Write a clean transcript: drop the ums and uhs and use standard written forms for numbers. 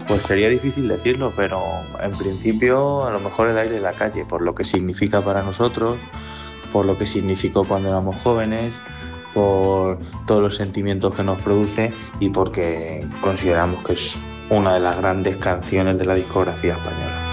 Pues sería difícil decirlo, pero en principio a lo mejor el aire de la calle, por lo que significa para nosotros, por lo que significó cuando éramos jóvenes, por todos los sentimientos que nos produce y porque consideramos que es una de las grandes canciones de la discografía española.